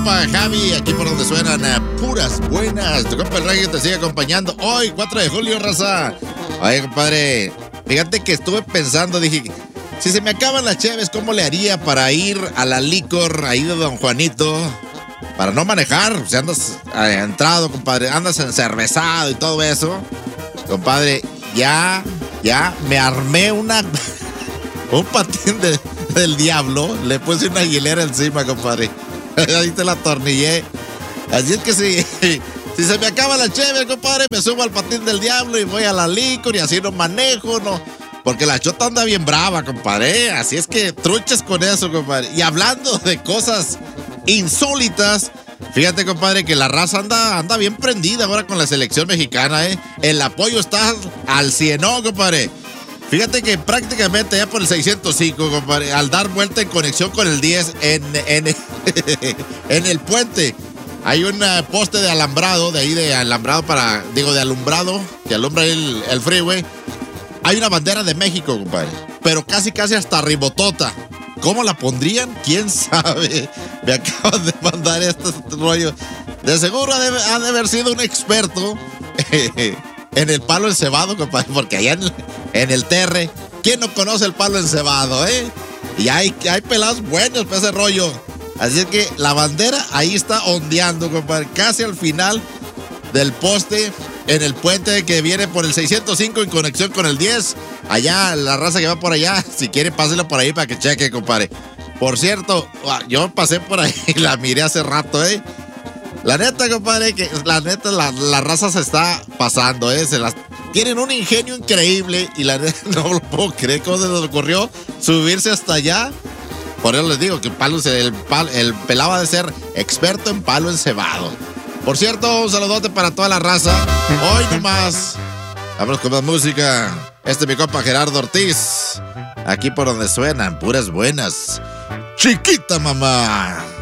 compa Javi, aquí por donde suenan puras buenas. Tu compa el Regio te sigue acompañando hoy, 4 de julio, raza. Oye, compadre, fíjate que estuve pensando, dije, si se me acaban las cheves, ¿cómo le haría para ir a la licor ahí de Don Juanito? Para no manejar, si andas entrado, compadre, andas encervezado y todo eso. Compadre, ya me armé un patín del diablo, le puse una hilera encima, compadre. Ahí te la atornillé. Así es que si se me acaba la cheve, compadre, me subo al patín del diablo y voy a la licor y así no manejo, no. Porque la chota anda bien brava, compadre. Así es que truches con eso, compadre. Y hablando de cosas insólitas, fíjate, compadre, que la raza anda bien prendida ahora con la selección mexicana, ¿eh? El apoyo está al 100, compadre. Fíjate que prácticamente ya por el 605, compadre, al dar vuelta en conexión con el 10 en el puente, hay un poste de alambrado, de alumbrado que alumbra el freeway. Hay una bandera de México, compadre, pero casi hasta ribotota. ¿Cómo la pondrían? ¿Quién sabe? Me acaban de mandar este rollo. De seguro ha de haber sido un experto en el palo encebado, compadre, porque allá en el Terre, ¿quién no conoce el palo encebado, Y hay pelados buenos para ese rollo. Así es que la bandera ahí está ondeando, compadre, casi al final del poste, en el puente que viene por el 605 en conexión con el 10. Allá, la raza que va por allá, si quiere, pásela por ahí para que cheque, compadre. Por cierto, yo pasé por ahí y la miré hace rato, La neta, compadre, que la raza se está pasando, tienen un ingenio increíble y la neta no lo puedo creer. ¿Cómo se les ocurrió subirse hasta allá? Por eso les digo que el pelado ha de ser experto en palo encebado. Por cierto, un saludote para toda la raza. Hoy nomás, vamos con más música. Este es mi compa Gerardo Ortiz. Aquí por donde suenan puras buenas. Chiquita mamá.